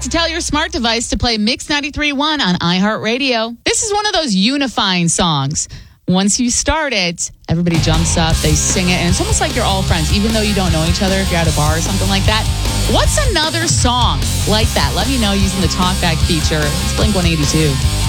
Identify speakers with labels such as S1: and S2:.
S1: minute to tell your smart device to play Mix 93.1 on iHeartRadio. This is one of those unifying songs. Once you start it, everybody jumps up, they sing it, and it's almost like you're all friends, even though you don't know each other, if you're at a bar or something like that. What's another song like that? Let me know using the TalkBack feature. It's Blink 182.